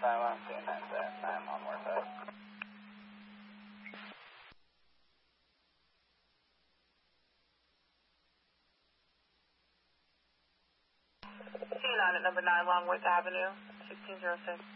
Taiwan, K9 set, 9 on more side. K9 at number 9 Longworth Avenue, 1606.